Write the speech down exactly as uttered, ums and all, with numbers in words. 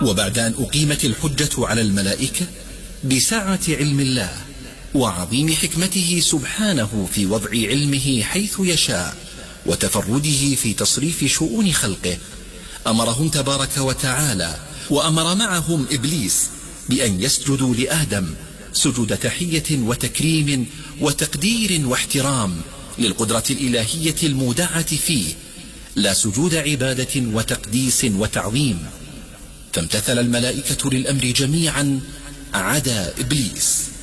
وبعد أن أقيمت الحجة على الملائكة بسعة علم الله وعظيم حكمته سبحانه في وضع علمه حيث يشاء وتفرده في تصريف شؤون خلقه، أمرهم تبارك وتعالى وأمر معهم إبليس بأن يسجدوا لآدم سجود تحية وتكريم وتقدير واحترام للقدرة الإلهية المودعة فيه، لا سجود عبادة وتقديس وتعظيم. فامتثل الملائكة للأمر جميعا عدا إبليس.